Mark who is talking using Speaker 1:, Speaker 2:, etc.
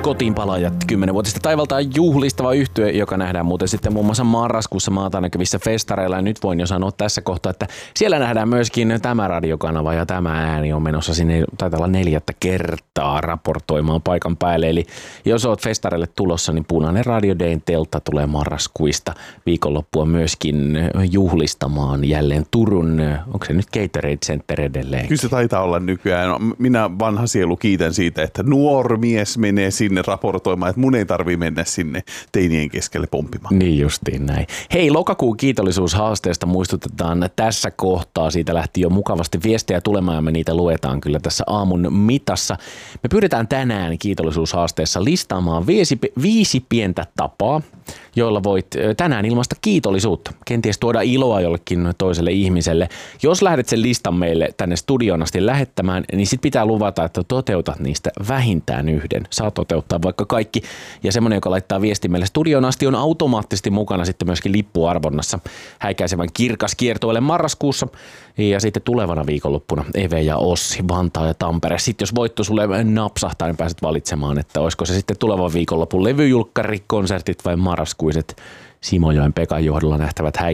Speaker 1: Kotiinpalaajat 10-vuotista taivaltaan juhlistava yhtye, joka nähdään muuten sitten muun muassa marraskuussa maanantaina näkyvissä festareilla. Ja nyt voin jo sanoa tässä kohtaa, että siellä nähdään myöskin tämä radiokanava ja tämä ääni on menossa sinne, taitaa olla 4. kertaa raportoimaan paikan päälle. Eli jos oot festareille tulossa, niin Punainen Radio Dayn teltta tulee marraskuista viikonloppua myöskin juhlistamaan jälleen Turun, onko se nyt Gatorade Center edelleen?
Speaker 2: Kyllä se taitaa olla nykyään. No, minä vanha sielu kiitän siitä, että nuori mies menee sinne raportoimaan, että mun ei tarvitse mennä sinne teinien keskelle pomppimaan.
Speaker 1: Niin justiin näin. Hei, lokakuun kiitollisuushaasteesta muistutetaan tässä kohtaa. Siitä lähti jo mukavasti viestejä tulemaan ja me niitä luetaan kyllä tässä aamun mitassa. Me pyritään tänään kiitollisuushaasteessa listaamaan 5 pientä tapaa, joilla voit tänään ilmaista kiitollisuutta. Kenties tuoda iloa jollekin toiselle ihmiselle. Jos lähdet sen listan meille tänne studioon asti lähettämään, niin sit pitää luvata, että toteutat niistä vähintään yhden. Saa toteuttaa vaikka kaikki. Ja semmoinen, joka laittaa viesti meille studioon asti, on automaattisesti mukana sitten myöskin lippuarvonnassa häikäisevän kirkas kiertueelle marraskuussa. Ja sitten tulevana viikonloppuna Eve ja Ossi, Vantaa ja Tampere. Sitten jos voitto sulle napsahtaa, niin pääset valitsemaan, että olisiko se sitten tulevan viikonlopun levyjulkkari, konsertit vai marraskuiset Simojoen Pekan johdolla nähtävät